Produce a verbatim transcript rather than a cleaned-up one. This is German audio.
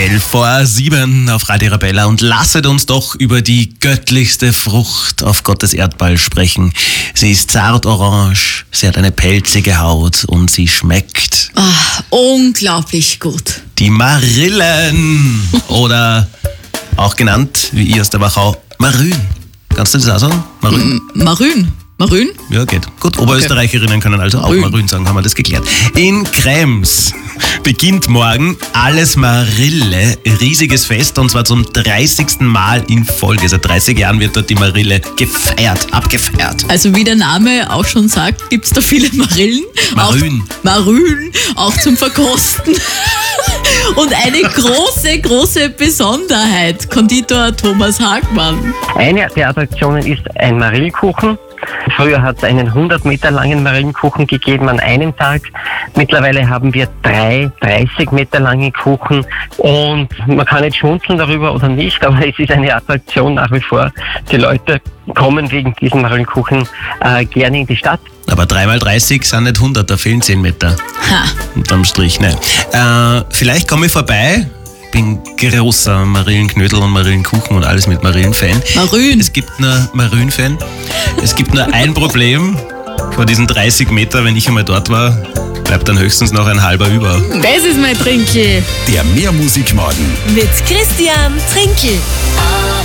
elf vor sieben auf Radio Arabella und lasset uns doch über die göttlichste Frucht auf Gottes Erdball sprechen. Sie ist zart orange, sie hat eine pelzige Haut und sie schmeckt. Ah, unglaublich gut. Die Marillen oder auch genannt, wie ihr aus der Wachau, Marün. Kannst du das auch sagen? Marün? M- Marün. Marün? Ja, geht. Gut, Oberösterreicherinnen können also auch Marün. Marün sagen, haben wir das geklärt. In Krems beginnt morgen Alles Marille, riesiges Fest, und zwar zum dreißigsten Mal in Folge. Seit dreißig Jahren wird dort die Marille gefeiert, abgefeiert. Also wie der Name auch schon sagt, gibt es da viele Marillen. Marün. Auch, Marün, auch zum Verkosten. Und eine große, große Besonderheit, Konditor Thomas Hagmann. Eine der Attraktionen ist ein Marillkuchen. Früher hat es einen hundert Meter langen Marillenkuchen gegeben an einem Tag. Mittlerweile haben wir drei dreißig Meter lange Kuchen und man kann nicht schmunzeln darüber oder nicht, aber es ist eine Attraktion nach wie vor. Die Leute kommen wegen diesem Marillenkuchen äh, gerne in die Stadt. Aber drei mal dreißig sind nicht hundert, da fehlen zehn Meter. Ha. Unterm Strich, ne. Äh, vielleicht komme ich vorbei. Bin großer Marillenknödel und Marillenkuchen und alles mit Marillen-Fan. Marün. Es gibt nur Marün-Fan. Es gibt nur ein Problem. Vor diesen dreißig Meter, wenn ich einmal dort war, bleibt dann höchstens noch ein halber über. Das ist mein Trinkel. Der Mehrmusikmorgen. Mit Christian Trinkel.